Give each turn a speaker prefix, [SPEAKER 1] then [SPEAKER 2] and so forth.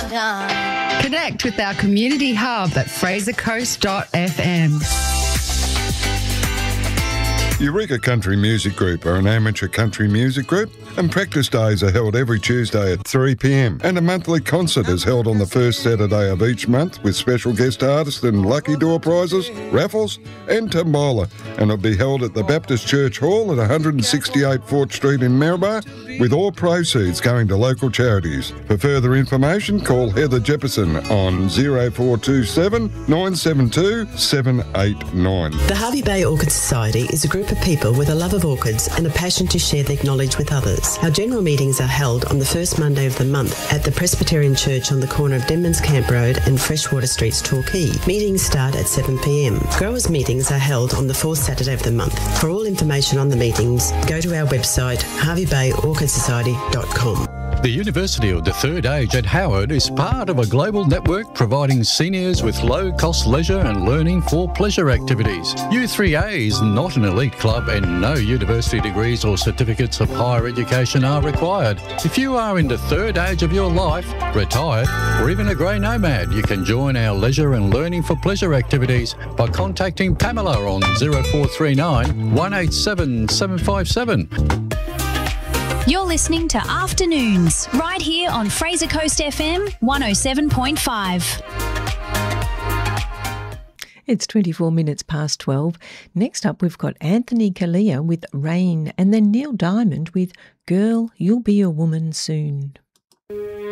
[SPEAKER 1] Connect with our community hub at frasercoast.fm.
[SPEAKER 2] Eureka Country Music Group are an amateur country music group, and practice days are held every Tuesday at 3 p.m. And a monthly concert is held on the first Saturday of each month with special guest artists and lucky door prizes, raffles and tombola. And it'll be held at the Baptist Church Hall at 168 Fort Street in Maryborough, with all proceeds going to local charities. For further information, call Heather Jefferson on 0427 972 789.
[SPEAKER 3] The Hervey Bay Orchid Society is a group of people with a love of orchids and a passion to share their knowledge with others. Our general meetings are held on the first Monday of the month at the Presbyterian Church on the corner of Denman's Camp Road and Freshwater Streets, Torquay. Meetings start at 7 p.m. Growers' meetings are held on the fourth Saturday of the month. For all information on the meetings, go to our website, herveybayorchidsociety.com.
[SPEAKER 4] The University of the Third Age at Howard is part of a global network providing seniors with low-cost leisure and learning for pleasure activities. U3A is not an elite club and no university degrees or certificates of higher education are required. If you are in the third age of your life, retired, or even a grey nomad, you can join our leisure and learning for pleasure activities by contacting Pamela on 0439 187 757.
[SPEAKER 5] You're listening to Afternoons, right here on Fraser Coast FM 107.5.
[SPEAKER 6] It's 24 minutes past 12. Next up, we've got Anthony Kalia with Rain, and then Neil Diamond with Girl, You'll Be a Woman Soon.